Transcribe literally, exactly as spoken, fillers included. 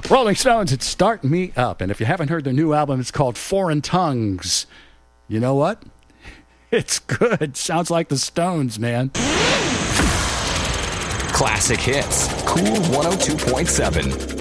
Rolling Stones, it's Start Me Up. And if you haven't heard their new album, it's called Foreign Tongues. You know what? It's good. Sounds like the Stones, man. Classic hits. Cool one oh two point seven.